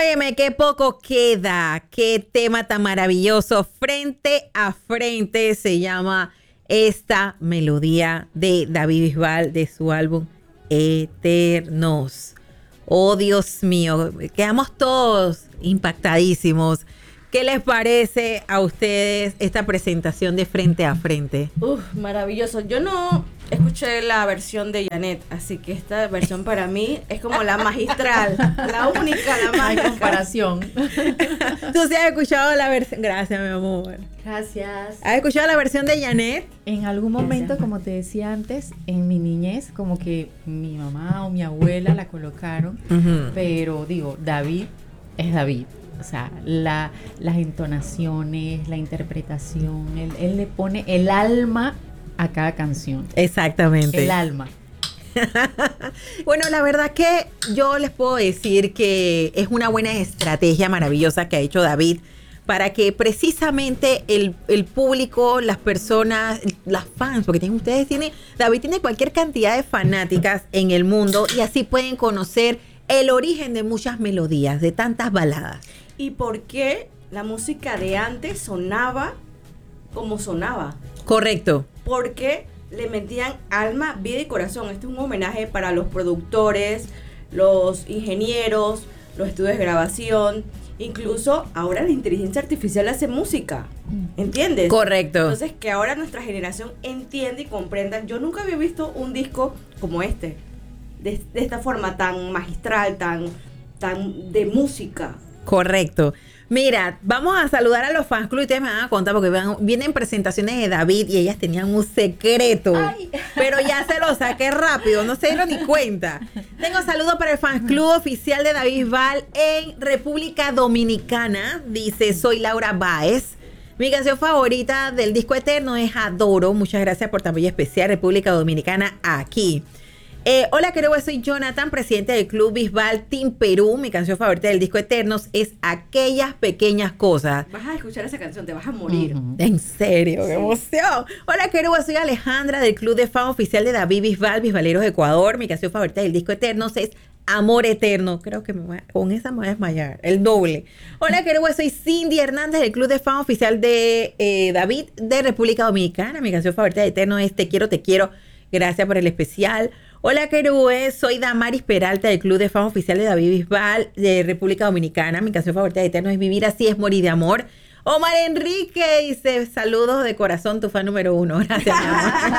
Óyeme, qué poco queda. Qué tema tan maravilloso. Frente a frente se llama esta melodía de David Bisbal de su álbum Eternos. Oh, Dios mío, quedamos todos impactadísimos. ¿Qué les parece a ustedes esta presentación de Frente a Frente? Maravilloso. Yo no escuché la versión de Janet, así que esta versión para mí es como la magistral, la única, la más. Hay comparación. ¿Tú sí has escuchado la versión? Gracias, mi amor. Gracias. ¿Has escuchado la versión de Janet? En algún momento, como te decía antes, en mi niñez, como que mi mamá o mi abuela la colocaron, pero digo, David es David. O sea, las entonaciones, la interpretación, él le pone el alma a cada canción. Exactamente. El alma. Bueno, la verdad que yo les puedo decir que es una buena estrategia maravillosa que ha hecho David para que precisamente el público, las personas, las fans, porque David tiene cualquier cantidad de fanáticas en el mundo y así pueden conocer el origen de muchas melodías, de tantas baladas. ¿Y por qué la música de antes sonaba como sonaba? Correcto. Porque le metían alma, vida y corazón. Este es un homenaje para los productores, los ingenieros, los estudios de grabación. Incluso ahora la inteligencia artificial hace música. ¿Entiendes? Correcto. Entonces, que ahora nuestra generación entienda y comprenda. Yo nunca había visto un disco como este. De esta forma tan magistral, tan de música. Correcto. Mira, vamos a saludar a los fans club y ustedes me van a contar porque vienen presentaciones de David y ellas tenían un secreto. Ay. Pero ya se lo saqué rápido, no se dieron ni cuenta. Tengo saludos para el fans club oficial de David Bisbal en República Dominicana. Dice, soy Laura Báez. Mi canción favorita del disco Eterno es Adoro. Muchas gracias por tu apoyo especial, República Dominicana, aquí. Hola, querido, soy Jonathan, presidente del Club Bisbal Team Perú. Mi canción favorita del disco Eternos es Aquellas Pequeñas Cosas. Vas a escuchar esa canción, te vas a morir. En serio, qué emoción. Hola, querido, soy Alejandra del Club de Fan Oficial de David Bisbal, Bisbaleros Ecuador. Mi canción favorita del disco Eternos es Amor Eterno. Creo que con esa me voy a desmayar, el doble. Hola, querido, soy Cindy Hernández del Club de Fan Oficial de David de República Dominicana. Mi canción favorita de Eterno es Te quiero, te quiero. Gracias por el especial. Hola, querubes, soy Damaris Peralta del Club de Fan Oficial de David Bisbal de República Dominicana. Mi canción favorita de Eterno es Vivir así es morir de amor. Omar Enrique dice, saludos de corazón, tu fan número 1. Gracias, mi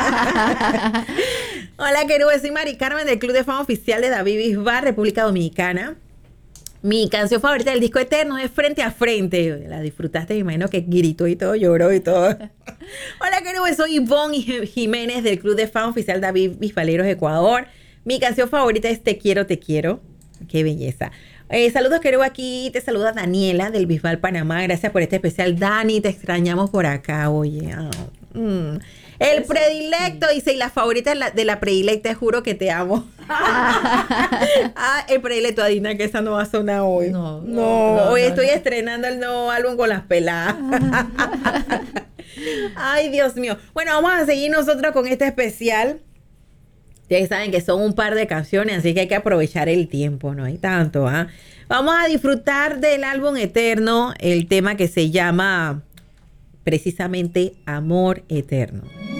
amor. Hola, querubes, soy Mari Carmen del Club de Fan Oficial de David Bisbal, República Dominicana. Mi canción favorita del disco Eterno es Frente a Frente. La disfrutaste, me imagino que gritó y todo, lloró y todo. Hola, querido, soy Ivonne Jiménez del Club de Fan Oficial David Bisbaleros Ecuador. Mi canción favorita es Te quiero, te quiero. Qué belleza. Saludos, querido, aquí te saluda Daniela del Bisbal Panamá. Gracias por este especial, Dani, te extrañamos por acá, oye. El predilecto, dice, y la favorita de la predilecta, juro que te amo. El predilecto, Adina, que esa no va a sonar hoy. No, hoy estoy estrenando el nuevo álbum con las peladas. Ay, Dios mío. Bueno, vamos a seguir nosotros con este especial. Ustedes saben que son un par de canciones, así que hay que aprovechar el tiempo, no hay tanto, ¿ah? Vamos a disfrutar del álbum Eterno, el tema que se llama precisamente Amor Eterno.